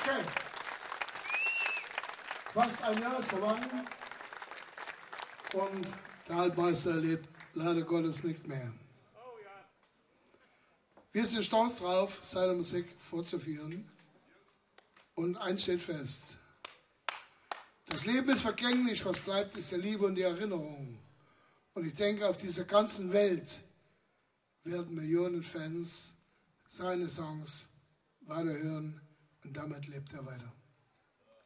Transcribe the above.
Okay. Fast ein Jahr ist vergangen und der Altmeister lebt leider Gottes nicht mehr. Wir sind stolz drauf, seine Musik fortzuführen. Und eins steht fest. Das Leben ist vergänglich, was bleibt, ist die Liebe und die Erinnerung. Und ich denke, auf dieser ganzen Welt werden Millionen Fans seine Songs weiterhören und damit lebt er weiter.